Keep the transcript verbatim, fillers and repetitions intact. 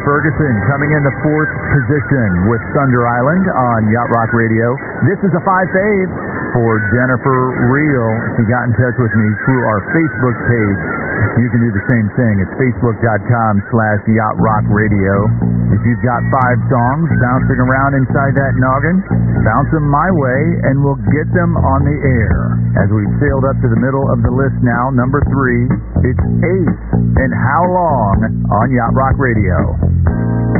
Ferguson coming in the fourth position with Thunder Island on Yacht Rock Radio. This is a five fave for Jennifer Reel. She got in touch with me through our Facebook page. You can do the same thing. It's facebook.com slash Yacht Rock Radio. If you've got five songs bouncing around inside that noggin, bounce them my way and we'll get them on the air. As we've sailed up to the middle of the list now, number three, it's Ace and How Long on Yacht Rock Radio.